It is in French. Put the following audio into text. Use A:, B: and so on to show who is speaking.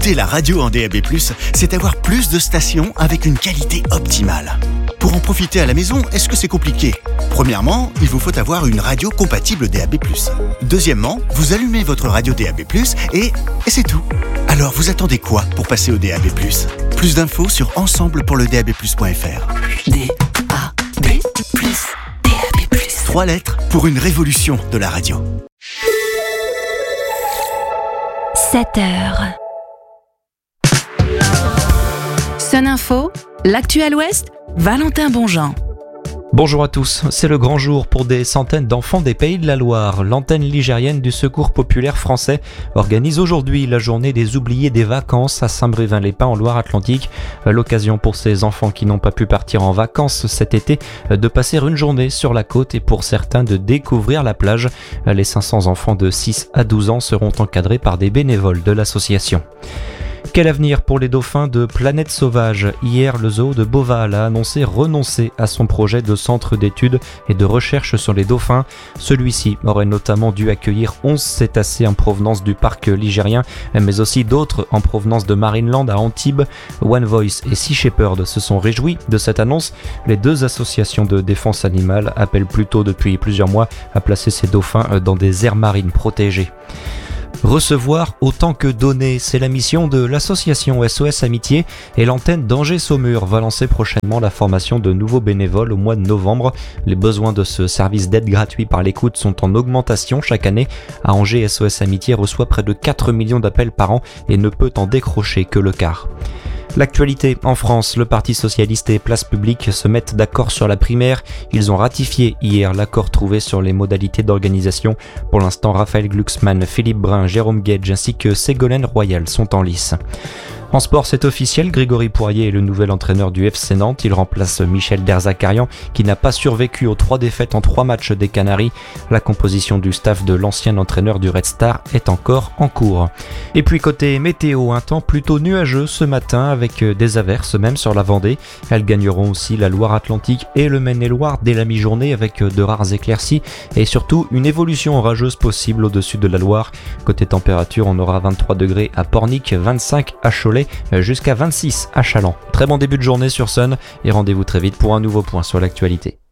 A: Écouter la radio en DAB+, c'est avoir plus de stations avec une qualité optimale. Pour en profiter à la maison, est-ce que c'est compliqué ? Premièrement, il vous faut avoir une radio compatible DAB+. Deuxièmement, vous allumez votre radio DAB+, et c'est tout. Alors, vous attendez quoi pour passer au DAB+? Plus d'infos sur ensemblepourledab+.fr. DAB+. 3 lettres pour une révolution de la radio.
B: 7h. Sun Info, l'actu à l'Ouest, Valentin Bonjean.
C: Bonjour à tous, c'est le grand jour pour des centaines d'enfants des Pays de la Loire. L'antenne ligérienne du Secours populaire français organise aujourd'hui la journée des oubliés des vacances à Saint-Brévin-les-Pins en Loire-Atlantique. L'occasion pour ces enfants qui n'ont pas pu partir en vacances cet été de passer une journée sur la côte et pour certains de découvrir la plage. Les 500 enfants de 6 à 12 ans seront encadrés par des bénévoles de l'association. Quel avenir pour les dauphins de Planète Sauvage ? Hier, le zoo de Beauval a annoncé renoncer à son projet de centre d'études et de recherche sur les dauphins. Celui-ci aurait notamment dû accueillir 11 cétacés en provenance du parc ligérien, mais aussi d'autres en provenance de Marineland à Antibes. One Voice et Sea Shepherd se sont réjouis de cette annonce. Les deux associations de défense animale appellent plutôt depuis plusieurs mois à placer ces dauphins dans des aires marines protégées. Recevoir autant que donner, c'est la mission de l'association SOS Amitié et l'antenne d'Angers-Saumur va lancer prochainement la formation de nouveaux bénévoles au mois de novembre. Les besoins de ce service d'aide gratuit par l'écoute sont en augmentation chaque année. À Angers, SOS Amitié reçoit près de 4 millions d'appels par an et ne peut en décrocher que le quart. L'actualité en France, le Parti Socialiste et Place Publique se mettent d'accord sur la primaire. Ils ont ratifié hier l'accord trouvé sur les modalités d'organisation. Pour l'instant, Raphaël Glucksmann, Philippe Brun, Jérôme Gage ainsi que Ségolène Royal sont en lice. En sport, c'est officiel, Grégory Poirier est le nouvel entraîneur du FC Nantes. Il remplace Michel Derzakarian qui n'a pas survécu aux 3 défaites en 3 matchs des Canaries. La composition du staff de l'ancien entraîneur du Red Star est encore en cours. Et puis côté météo, un temps plutôt nuageux ce matin avec des averses même sur la Vendée. Elles gagneront aussi la Loire-Atlantique et le Maine-et-Loire dès la mi-journée avec de rares éclaircies et surtout une évolution orageuse possible au-dessus de la Loire. Côté température, on aura 23 degrés à Pornic, 25 à Cholet, jusqu'à 26 à Chaland. Très bon début de journée sur Sun et rendez-vous très vite pour un nouveau point sur l'actualité.